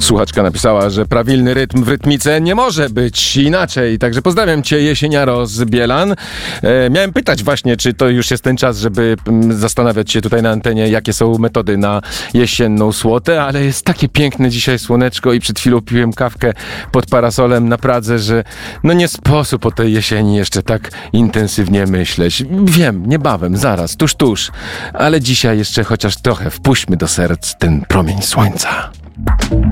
Słuchaczka napisała, że prawilny rytm w rytmice nie może być inaczej. Także pozdrawiam cię, jesieniaro z Bielan. Miałem pytać właśnie, czy to już jest ten czas, żeby zastanawiać się tutaj na antenie, jakie są metody na jesienną słotę, ale jest takie piękne dzisiaj słoneczko i przed chwilą piłem kawkę pod parasolem na Pradze, że no nie sposób o tej jesieni jeszcze tak intensywnie myśleć. Wiem, niebawem, zaraz, tuż, ale dzisiaj jeszcze chociaż trochę wpuśćmy do serc ten promień słońca.